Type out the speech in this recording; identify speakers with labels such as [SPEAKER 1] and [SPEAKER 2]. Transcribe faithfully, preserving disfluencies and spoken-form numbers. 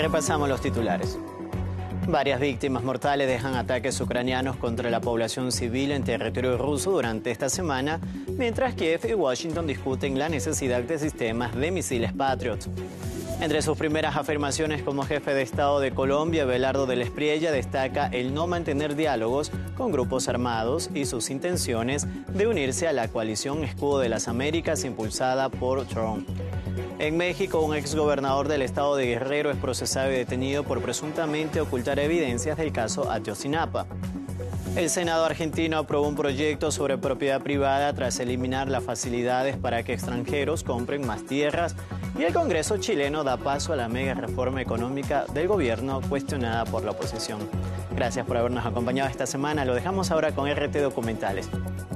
[SPEAKER 1] Repasamos los titulares. Varias víctimas mortales dejan ataques ucranianos contra la población civil en territorio ruso durante esta semana, mientras Kiev y Washington discuten la necesidad de sistemas de misiles Patriot. Entre sus primeras afirmaciones como jefe de Estado de Colombia, Abelardo del Espriella destaca el no mantener diálogos con grupos armados y sus intenciones de unirse a la coalición Escudo de las Américas impulsada por Trump. En México, un exgobernador del estado de Guerrero es procesado y detenido por presuntamente ocultar evidencias del caso Ayotzinapa. El Senado argentino aprobó un proyecto sobre propiedad privada tras eliminar las facilidades para que extranjeros compren más tierras, y el Congreso chileno da paso a la mega reforma económica del gobierno cuestionada por la oposición. Gracias por habernos acompañado esta semana. Lo dejamos ahora con R T Documentales.